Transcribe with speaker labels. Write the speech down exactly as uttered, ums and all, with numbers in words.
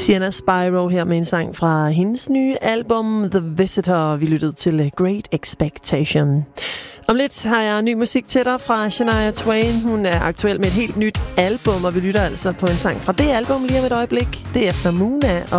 Speaker 1: Sienna Spyro her med en sang fra hendes nye album The Visitor. Vi lyttede til Great Expectation. Om lidt har jeg ny musik til dig fra Shania Twain. Hun er aktuel med et helt nyt album, og vi lytter altså på en sang fra det album lige om et øjeblik. Det er efter Muna og